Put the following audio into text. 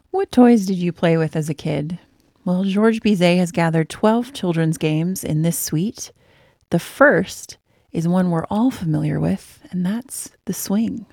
What toys did you play with as a kid? Well, Georges Bizet has gathered 12 children's games in this suite. The first is one we're all familiar with, and that's the swing.